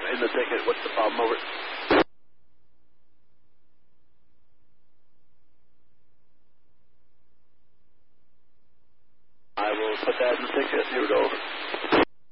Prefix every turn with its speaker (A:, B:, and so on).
A: in the ticket. What's the problem? Over. I will put that in the ticket. Here we go.